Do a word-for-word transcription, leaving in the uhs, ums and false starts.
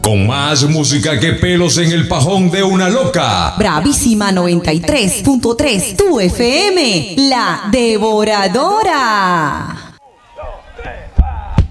Con más música que pelos en el pajón de una loca. Bravísima noventa y tres punto tres, tu F M, la devoradora.